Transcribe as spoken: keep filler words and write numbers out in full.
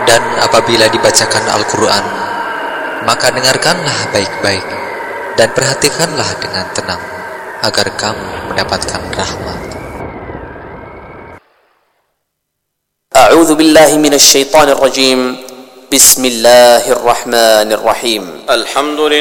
Dan apabila dibacakan Al-Quran, maka dengarkanlah baik-baik dan perhatikanlah dengan tenang, agar kamu mendapatkan rahmat. A'udzu billahi minasy syaithanir rajim. Bismillahirrahmanirrahim. Alhamdulillah.